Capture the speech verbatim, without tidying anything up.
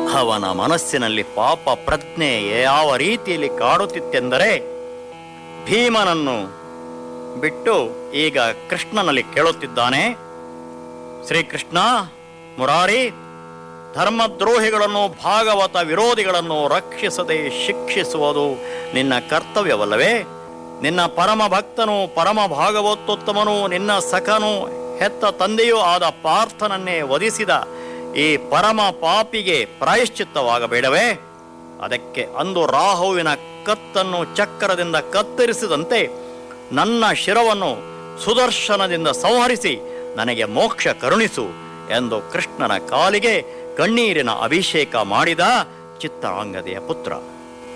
ಅವನ ಮನಸ್ಸಿನಲ್ಲಿ ಪಾಪ ಪ್ರಜ್ಞೆ ಯಾವ ರೀತಿಯಲ್ಲಿ ಕಾಡುತ್ತಿತ್ತೆಂದರೆ, ಭೀಮನನ್ನು ಬಿಟ್ಟು ಈಗ ಕೃಷ್ಣನಲ್ಲಿ ಕೇಳುತ್ತಿದ್ದಾನೆ. ಶ್ರೀಕೃಷ್ಣ, ಮುರಾರಿ, ಧರ್ಮದ್ರೋಹಿಗಳನ್ನು, ಭಾಗವತ ವಿರೋಧಿಗಳನ್ನು ರಕ್ಷಿಸದೆ ಶಿಕ್ಷಿಸುವುದು ನಿನ್ನ ಕರ್ತವ್ಯವಲ್ಲವೇ? ನಿನ್ನ ಪರಮ ಭಕ್ತನು, ಪರಮ ಭಾಗವತೋತ್ತಮನು, ನಿನ್ನ ಸಖನು, ಹೆತ್ತ ತಂದೆಯೂ ಆದ ಪಾರ್ಥನನ್ನೇ ವಧಿಸಿದ ಈ ಪರಮ ಪಾಪಿಗೆ ಪ್ರಾಯಶ್ಚಿತ್ತವಾಗಬೇಡವೇ? ಅದಕ್ಕೆ ಅಂದು ರಾಹುವಿನ ಕತ್ತನ್ನು ಚಕ್ರದಿಂದ ಕತ್ತರಿಸಿದಂತೆ ನನ್ನ ಶಿರವನ್ನು ಸುದರ್ಶನದಿಂದ ಸಂಹರಿಸಿ ನನಗೆ ಮೋಕ್ಷ ಕರುಣಿಸು ಎಂದು ಕೃಷ್ಣನ ಕಾಲಿಗೆ ಕಣ್ಣೀರಿನ ಅಭಿಷೇಕ ಮಾಡಿದ ಚಿತ್ರಾಂಗದೆಯ ಪುತ್ರ.